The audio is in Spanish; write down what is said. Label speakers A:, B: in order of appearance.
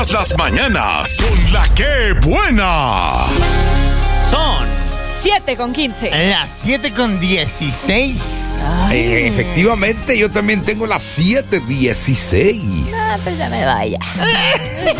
A: Las mañanas con La Que Buena.
B: Son
C: 7:15.
B: las 7:16.
D: Efectivamente, yo también tengo las 7:16.
C: Pues ya me vaya.